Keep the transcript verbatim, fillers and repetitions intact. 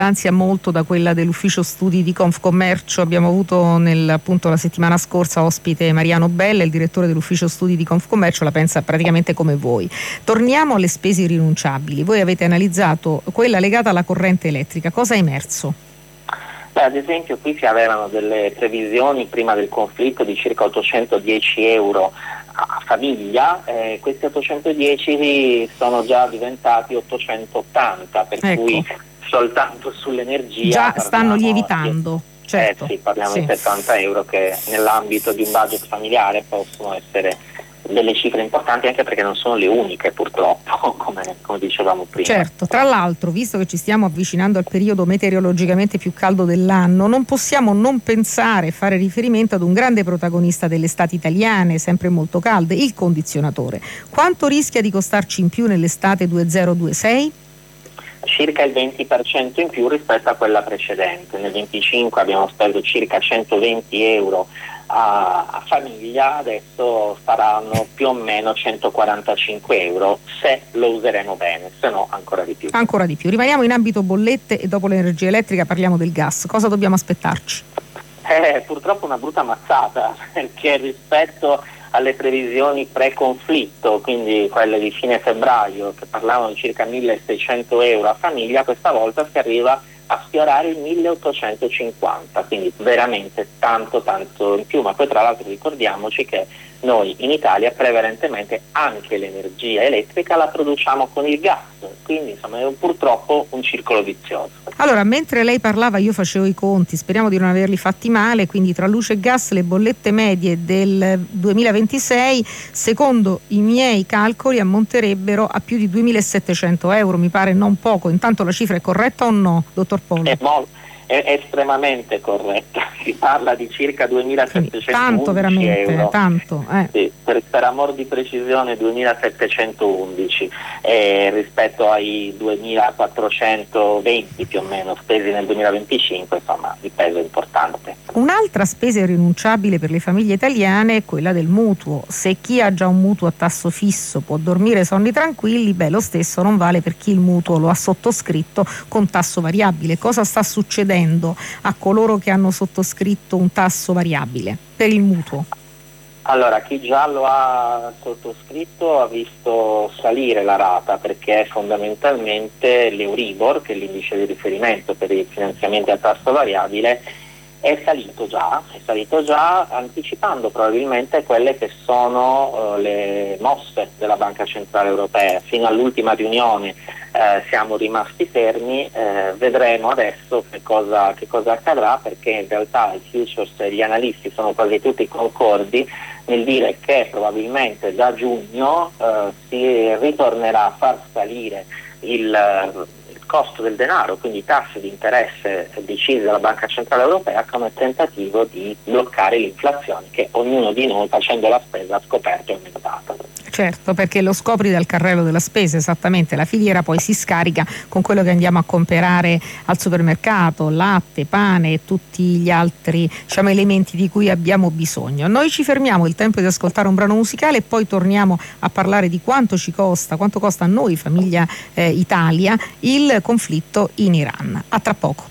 ansia molto da quella dell'ufficio studi di Confcommercio. Abbiamo avuto nel, appunto la settimana scorsa ospite Mariano Bella, il direttore dell'ufficio studi di Confcommercio, la pensa praticamente come voi. Torniamo alle spese irrinunciabili. Voi avete analizzato quella legata alla corrente elettrica. Cosa è emerso? Beh, ad esempio qui si avevano delle previsioni prima del conflitto di circa ottocentodieci euro a famiglia, eh, questi ottocentodieci sono già diventati ottocentottanta, per ecco. cui soltanto sull'energia già stanno lievitando. Di, certo. Eh sì, parliamo sì. di settanta euro che nell'ambito di un budget familiare possono essere delle cifre importanti, anche perché non sono le uniche purtroppo, come, come dicevamo prima. Certo, tra l'altro, visto che ci stiamo avvicinando al periodo meteorologicamente più caldo dell'anno, non possiamo non pensare e fare riferimento ad un grande protagonista delle estati italiane, sempre molto calde, il condizionatore. Quanto rischia di costarci in più nell'estate duemilaventisei? Circa il venti per cento in più rispetto a quella precedente. Nel venticinque abbiamo speso circa centoventi euro a, a famiglia, adesso saranno più o meno centoquarantacinque euro se lo useremo bene, se no ancora di più. Ancora di più. Rimaniamo in ambito bollette e dopo l'energia elettrica parliamo del gas. Cosa dobbiamo aspettarci? Eh, purtroppo una brutta mazzata, perché rispetto alle previsioni pre-conflitto, quindi quelle di fine febbraio, che parlavano di circa milleseicento euro a famiglia, questa volta si arriva a sfiorare i milleottocentocinquanta, quindi veramente tanto tanto in più. Ma poi tra l'altro ricordiamoci che noi in Italia prevalentemente anche l'energia elettrica la produciamo con il gas, quindi insomma è purtroppo un circolo vizioso. Allora, mentre lei parlava io facevo i conti, speriamo di non averli fatti male, quindi tra luce e gas le bollette medie del duemilaventisei secondo i miei calcoli ammonterebbero a più di duemilasettecento euro, mi pare non poco. Intanto la cifra è corretta o no, dottor Pollo? È molto. È estremamente corretta, si parla di circa duemilasettecentoundici tanto veramente, euro. Tanto, eh. Sì, per, per amor di precisione duemilasettecentoundici eh, rispetto ai duemilaquattrocentoventi più o meno spesi nel duemilaventicinque, insomma il peso è importante. Un'altra spesa irrinunciabile per le famiglie italiane è quella del mutuo. Se chi ha già un mutuo a tasso fisso può dormire sonni tranquilli, beh, lo stesso non vale per chi il mutuo lo ha sottoscritto con tasso variabile. Cosa sta succedendo a coloro che hanno sottoscritto un tasso variabile per il mutuo? Allora, chi già lo ha sottoscritto ha visto salire la rata, perché fondamentalmente l'Euribor, che è l'indice di riferimento per i finanziamenti a tasso variabile, è salito già, è salito già anticipando probabilmente quelle che sono uh, le mosse della Banca Centrale Europea. Fino all'ultima riunione eh, siamo rimasti fermi, eh, vedremo adesso che cosa, che cosa accadrà, perché in realtà i futures e gli analisti sono quasi tutti concordi nel dire che probabilmente da giugno eh, si ritornerà a far salire il costo del denaro, quindi i tassi di interesse decisi dalla Banca Centrale Europea, come tentativo di bloccare l'inflazione che ognuno di noi facendo la spesa ha scoperto è aumentata. Certo, perché lo scopri dal carrello della spesa, esattamente, la filiera poi si scarica con quello che andiamo a comprare al supermercato, latte, pane e tutti gli altri, diciamo, elementi di cui abbiamo bisogno. Noi ci fermiamo, il tempo di ascoltare un brano musicale e poi torniamo a parlare di quanto ci costa, quanto costa a noi famiglia eh, Italia il conflitto in Iran. A tra poco.